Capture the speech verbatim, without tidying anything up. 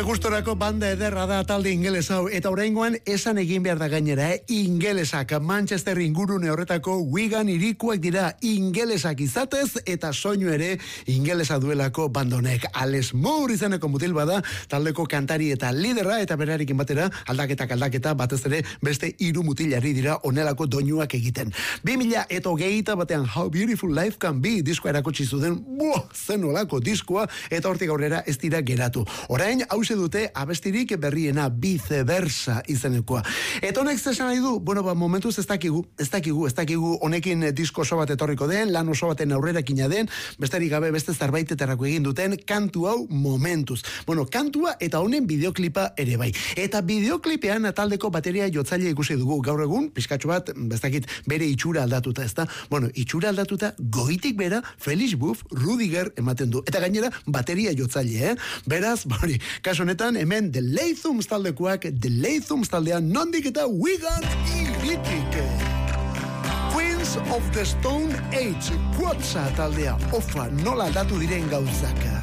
gustorako banda ederra da talde ingeles hau, eta oraingoan esan egin behar da gainera, eh? Ingelesak, Manchester ingurune horretako Wigan irikuak dira, ingelesak izatez, eta soinu ere ingelesa duelako bandonek. Alex Moore izaneko mutil bada, taldeko kantari eta lidera, eta berarekin batera, aldaketak aldaketa, batez ere beste hiru mutilari dira onelako doinuak egiten. Bi mila eta hogeita batean How Beautiful Life Can Be diskoa erakutsi zuten, buah, zen olako diskoa, eta hortik aurrera ez dira geratu. Orain, hause dute abestirik berriena, viceversa izenekoa. Eta honek zesan nahi du, bueno, ba, momentuz ez dakigu, ez dakigu, ez dakigu honekin disko oso bat etorriko den, lan oso baten aurrerakina den, besterik gabe beste zerbaitetarako egin duten, kantu hau momentuz. Bueno, kantua eta honen bideoklipa ere bai. Eta bideoklipean taldeko bateria jotzaile ikusi dugu gaur egun, pizkatxo bat, ez dakit, bere itxura aldatuta, ezta? Bueno, itxura aldatuta, goitik bera, Felix Buff, Rudiger ematen du. Eta gainera, bateria jotzaile, eh? Beraz, bori, kaso honetan, hemen The Lathums taldekoak, The Lathums taldean nondik eta Wigan iritik. Queens of the Stone Age, Quotza taldea, ofa, nola aldatu diren gauzaka.